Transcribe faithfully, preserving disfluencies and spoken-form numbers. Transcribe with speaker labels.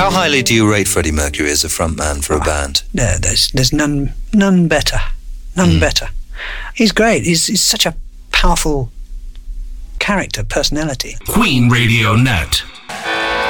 Speaker 1: How highly do you rate Freddie Mercury as a frontman for a band?
Speaker 2: No, there's there's none none better, none mm. better. He's great. He's, he's such a powerful character, personality.
Speaker 3: Queen Radio Net.